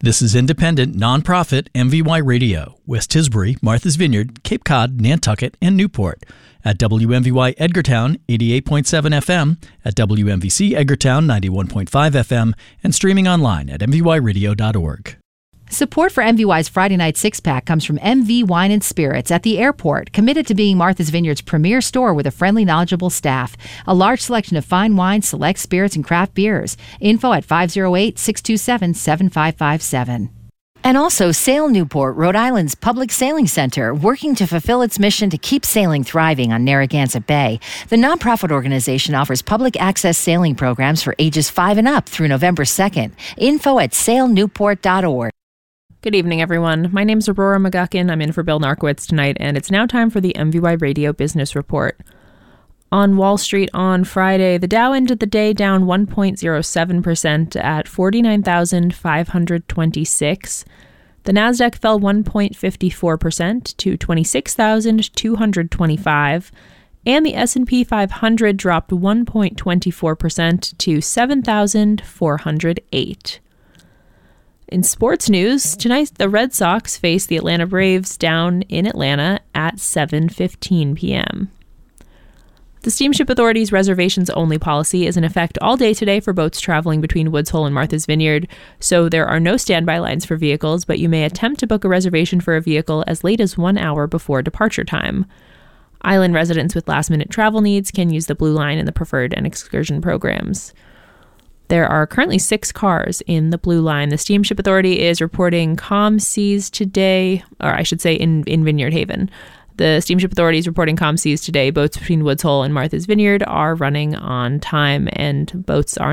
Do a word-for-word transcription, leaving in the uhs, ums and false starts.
This is independent, nonprofit M V Y Radio, West Tisbury, Martha's Vineyard, Cape Cod, Nantucket, and Newport. At W M V Y Edgartown, eighty-eight point seven F M, at W M V C Edgartown, ninety-one point five F M, and streaming online at m v y radio dot org. Support for M V Y's Friday Night Six-Pack comes from M V Wine and Spirits at the airport, committed to being Martha's Vineyard's premier store with a friendly, knowledgeable staff. A large selection of fine wines, select spirits, and craft beers. Info at five oh eight, six two seven, seven five five seven. And also Sail Newport, Rhode Island's public sailing center, working to fulfill its mission to keep sailing thriving on Narragansett Bay. The nonprofit organization offers public access sailing programs for ages five and up through November second. Info at sail newport dot org. Good evening, everyone. My name's Aurora McGuckin. I'm in for Bill Narkowitz tonight, and it's now time for the M V Y Radio Business Report. On Wall Street on Friday, the Dow ended the day down one point oh seven percent at forty-nine thousand five hundred twenty-six. The Nasdaq fell one point five four percent to twenty-six thousand two hundred twenty-five, and the S and P five hundred dropped one point two four percent to seven thousand four hundred eight. In sports news, tonight the Red Sox face the Atlanta Braves down in Atlanta at seven fifteen p.m. The Steamship Authority's reservations-only policy is in effect all day today for boats traveling between Woods Hole and Martha's Vineyard, so there are no standby lines for vehicles, but you may attempt to book a reservation for a vehicle as late as one hour before departure time. Island residents with last-minute travel needs can use the Blue Line in the Preferred and Excursion programs. There are currently six cars in the Blue Line. The Steamship Authority is reporting calm seas today, or I should say in, in Vineyard Haven. The Steamship Authority is reporting calm seas today. Boats between Woods Hole and Martha's Vineyard are running on time, and boats are